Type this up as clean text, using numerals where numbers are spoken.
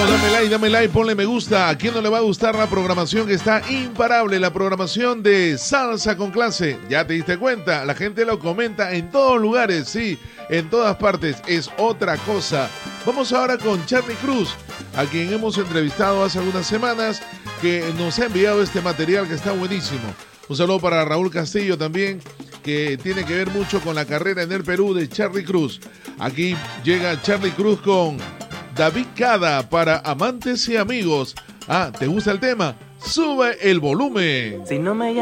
Vamos, dame like, ponle me gusta. ¿A quién no le va a gustar la programación que está imparable? La programación de Salsa con Clase. ¿Ya te diste cuenta? La gente lo comenta en todos lugares, sí, en todas partes. Es otra cosa. Vamos ahora con Charly Cruz, a quien hemos entrevistado hace algunas semanas, que nos ha enviado este material que está buenísimo. Un saludo para Raúl Castillo también, que tiene que ver mucho con la carrera en el Perú de Charly Cruz. Aquí llega Charly Cruz con David Cada para Amantes y Amigos. Ah, ¿te gusta el tema? Sube el volumen. Si no me